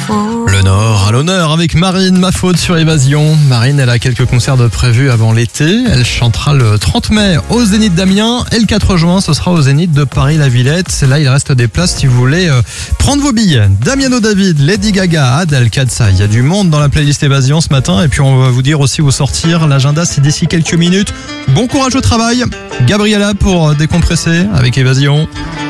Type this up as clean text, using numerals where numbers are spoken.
Le Nord à l'honneur avec Marine, ma faute sur Évasion. Marine, elle a quelques concerts de prévus avant l'été. Elle chantera le 30 mai au Zénith d'Amiens et le 4 juin, ce sera au Zénith de Paris-la-Villette. Là, il reste des places si vous voulez prendre vos billets. Damiano David, Lady Gaga, Adèle, Kadsa. Il y a du monde dans la playlist Évasion ce matin. Et puis, on va vous dire aussi où sortir. L'agenda, c'est d'ici quelques minutes. Bon courage au travail. Gabriella pour décompresser avec Évasion.